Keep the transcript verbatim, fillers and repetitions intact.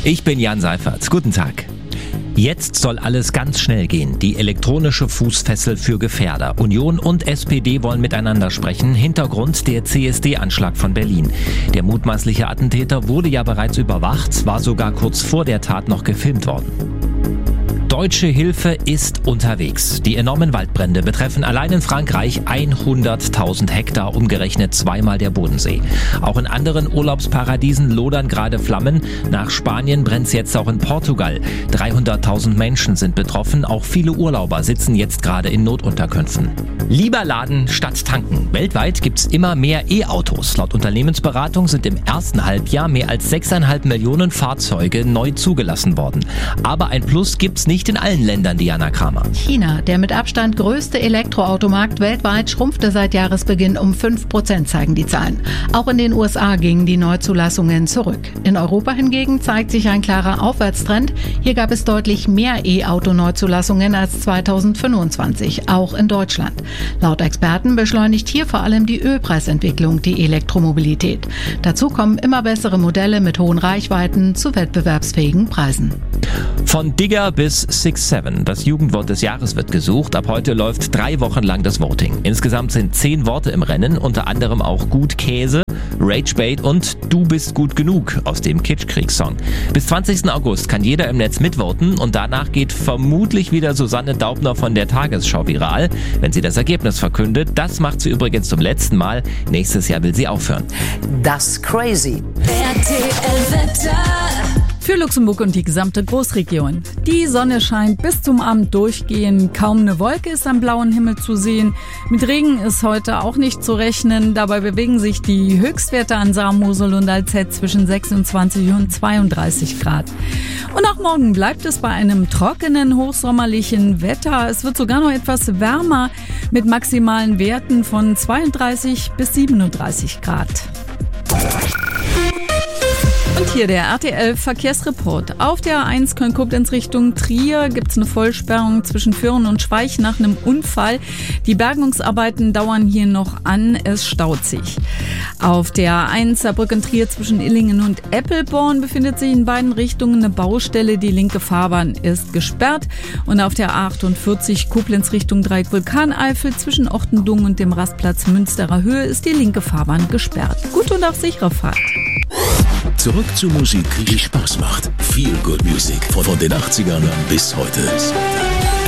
Ich bin Jan Seifert. Guten Tag. Jetzt soll alles ganz schnell gehen. Die elektronische Fußfessel für Gefährder. Union und S P D wollen miteinander sprechen. Hintergrund der C S D-Anschlag von Berlin. Der mutmaßliche Attentäter wurde ja bereits überwacht, war sogar kurz vor der Tat noch gefilmt worden. Deutsche Hilfe ist unterwegs. Die enormen Waldbrände betreffen allein in Frankreich hunderttausend Hektar, umgerechnet zweimal der Bodensee. Auch in anderen Urlaubsparadiesen lodern gerade Flammen. Nach Spanien brennt's jetzt auch in Portugal. dreihunderttausend Menschen sind betroffen. Auch viele Urlauber sitzen jetzt gerade in Notunterkünften. Lieber laden statt tanken. Weltweit gibt's immer mehr E-Autos. Laut Unternehmensberatung sind im ersten Halbjahr mehr als sechseinhalb Millionen Fahrzeuge neu zugelassen worden. Aber ein Plus gibt's nicht in allen Ländern, Diana Kramer. China, der mit Abstand größte Elektroautomarkt weltweit, schrumpfte seit Jahresbeginn um fünf Prozent, zeigen die Zahlen. Auch in den U S A gingen die Neuzulassungen zurück. In Europa hingegen zeigt sich ein klarer Aufwärtstrend. Hier gab es deutlich mehr E-Auto-Neuzulassungen als zweitausendfünfundzwanzig, auch in Deutschland. Laut Experten beschleunigt hier vor allem die Ölpreisentwicklung die Elektromobilität. Dazu kommen immer bessere Modelle mit hohen Reichweiten zu wettbewerbsfähigen Preisen. Von Digger bis six seven. Das Jugendwort des Jahres wird gesucht. Ab heute läuft drei Wochen lang das Voting. Insgesamt sind zehn Worte im Rennen, unter anderem auch Gut Käse, Ragebait und Du bist gut genug aus dem Kitschkriegs-Song. Bis zwanzigsten August kann jeder im Netz mitvoten und danach geht vermutlich wieder Susanne Daubner von der Tagesschau viral, wenn sie das Ergebnis verkündet. Das macht sie übrigens zum letzten Mal. Nächstes Jahr will sie aufhören. Das crazy. R T L-Wetter. Für Luxemburg und die gesamte Großregion. Die Sonne scheint bis zum Abend durchgehend. Kaum eine Wolke ist am blauen Himmel zu sehen. Mit Regen ist heute auch nicht zu rechnen. Dabei bewegen sich die Höchstwerte an Saar, Mosel und Alzette zwischen sechsundzwanzig und zweiunddreißig Grad. Und auch morgen bleibt es bei einem trockenen, hochsommerlichen Wetter. Es wird sogar noch etwas wärmer mit maximalen Werten von zweiunddreißig bis siebenunddreißig Grad. Und hier der R T L-Verkehrsreport. Auf der A eins Köln-Koblenz Richtung Trier gibt es eine Vollsperrung zwischen Föhren und Schweich nach einem Unfall. Die Bergungsarbeiten dauern hier noch an, es staut sich. Auf der A eins Saarbrücken-Trier zwischen Illingen und Eppelborn befindet sich in beiden Richtungen eine Baustelle. Die linke Fahrbahn ist gesperrt. Und auf der A achtundvierzig Koblenz Richtung Dreieck Vulkaneifel zwischen Ochtendung und dem Rastplatz Münsterer Höhe ist die linke Fahrbahn gesperrt. Gute und auf sichere Fahrt. Zurück zur Musik, die Spaß macht. Feel Good Music von den achtzigern bis heute.